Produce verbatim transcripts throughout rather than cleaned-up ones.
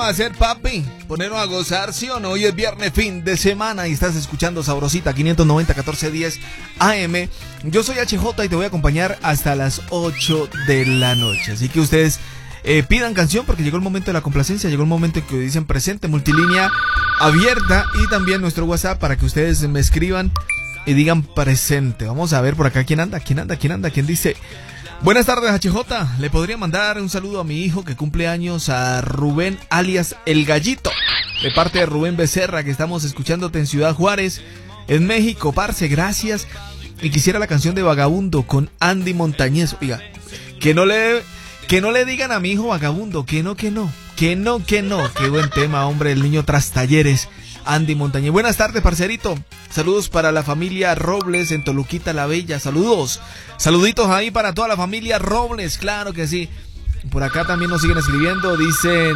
hacer, papi? Ponernos a gozar, ¿sí o no? Hoy es viernes, fin de semana, y estás escuchando Sabrosita quinientos noventa, catorce diez A M. Yo soy H J y te voy a acompañar hasta las ocho de la noche. Así que ustedes eh, pidan canción porque llegó el momento de la complacencia, llegó el momento en que dicen presente, multilínea abierta, y también nuestro WhatsApp para que ustedes me escriban y digan presente. Vamos a ver por acá quién anda, quién anda, quién anda, quién dice... Buenas tardes, H J. Le podría mandar un saludo a mi hijo que cumple años, a Rubén alias El Gallito, de parte de Rubén Becerra, que estamos escuchándote en Ciudad Juárez, en México. Parce, gracias. Y quisiera la canción de Vagabundo con Andy Montañez. Oiga, que no le que no le digan a mi hijo vagabundo, que no, que no, que no, que no. Qué buen tema, hombre, el niño tras talleres, Andy Montañez. Buenas tardes, parcerito. Saludos para la familia Robles en Toluquita la Bella. Saludos. Saluditos ahí para toda la familia Robles, claro que sí. Por acá también nos siguen escribiendo, dicen,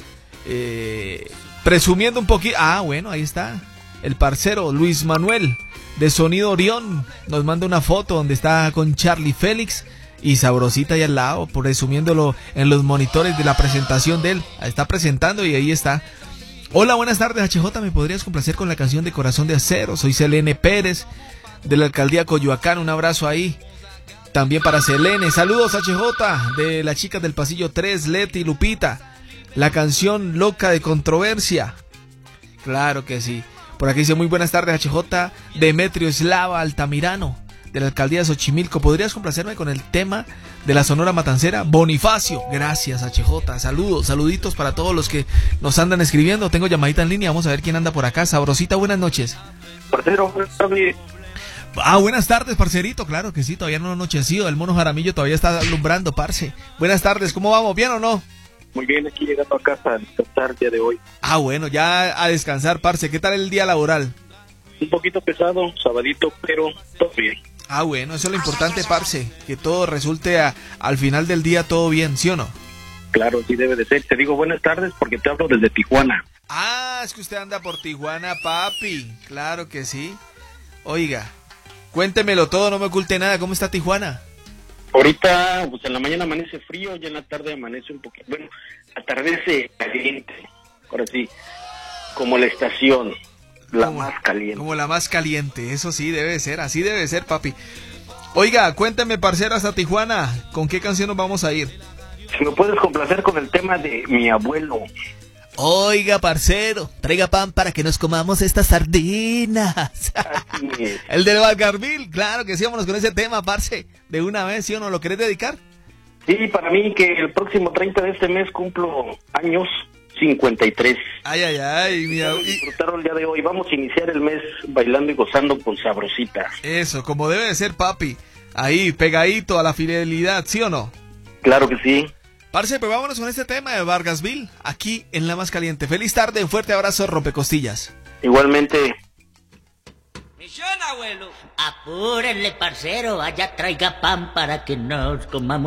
eh, presumiendo un poquito. Ah, bueno, ahí está. El parcero Luis Manuel de Sonido Orión nos manda una foto donde está con Charlie Félix y Sabrosita ahí al lado, presumiéndolo en los monitores de la presentación de él. Está presentando y ahí está. Hola, buenas tardes, H J. ¿Me podrías complacer con la canción de Corazón de Acero? Soy Selene Pérez, de la alcaldía Coyoacán. Un abrazo ahí. También para Selene. Saludos, H J, de las chicas del pasillo tres, Leti y Lupita. La canción Loca de Controversia. Claro que sí. Por aquí dice, muy buenas tardes, H J. Demetrio Eslava Altamirano, de la alcaldía de Xochimilco. ¿Podrías complacerme con el tema de la Sonora Matancera? Bonifacio. Gracias, H J. Saludos, saluditos para todos los que nos andan escribiendo. Tengo llamadita en línea, vamos a ver quién anda por acá. Sabrosita, buenas noches. Parcero, buenas tardes. Ah, buenas tardes, parcerito. Claro que sí, todavía no ha anochecido. El mono Jaramillo todavía está alumbrando, parce. Buenas tardes, ¿cómo vamos? ¿Bien o no? Muy bien, aquí llegando a casa a descansar el día de hoy. Ah, bueno, ya a descansar, parce. ¿Qué tal el día laboral? Un poquito pesado, sabadito, pero todo bien. Ah, bueno, eso es lo importante, parce, que todo resulte a, al final del día todo bien, ¿sí o no? Claro, sí debe de ser. Te digo buenas tardes porque te hablo desde Tijuana. Ah, es que usted anda por Tijuana, papi. Claro que sí. Oiga, cuéntemelo todo, no me oculte nada. ¿Cómo está Tijuana? Ahorita, pues en la mañana amanece frío, ya en la tarde amanece un poquito, bueno, atardece caliente. Ahora sí, como la estación. La como, más caliente. Como la más caliente, eso sí debe ser, así debe ser, papi. Oiga, cuénteme, parcero, hasta Tijuana, ¿con qué canción nos vamos a ir? Si me puedes complacer con el tema de Mi Abuelo. Oiga, parcero, traiga pan para que nos comamos estas sardinas. El del Valcarvil, claro que sí, vámonos con ese tema, parce. De una vez, ¿sí o no? ¿Lo querés dedicar? Sí, para mí que el próximo treinta de este mes cumplo años cincuenta y tres. Ay, ay, ay. Mira, y... disfrutaron el día de hoy. Vamos a iniciar el mes bailando y gozando con Sabrosita. Eso, como debe de ser, papi. Ahí, pegadito a la fidelidad, ¿sí o no? Claro que sí. Parce, pues vámonos con este tema de Vargasville, aquí en La Más Caliente. Feliz tarde, un fuerte abrazo, rompecostillas. Igualmente. Misión, abuelo. Apúrenle, parcero, allá traiga pan para que nos comamos.